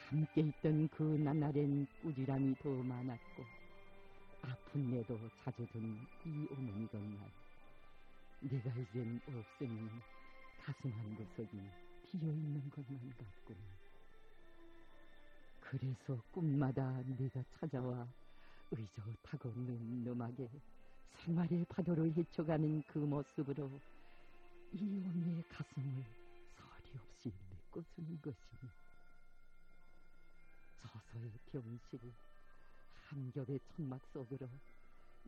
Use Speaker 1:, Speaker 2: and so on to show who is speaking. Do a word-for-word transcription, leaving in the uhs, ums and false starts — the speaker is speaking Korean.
Speaker 1: 함께 있던 그 나날엔 꾸지람이 더 많았고 아픈 내도 자주 든 이 어머니던 날 내가 이젠 없으니 가슴 한 구석이 비어있는 것만 같군. 그래서 꿈마다 네가 찾아와 의젓하고 늠름하게 생활의 파도로 헤쳐가는 그 모습으로 이 어미의 가슴을 서리 없이 메꿔주는 것이니 서서히 병실 한 겹의 천막 속으로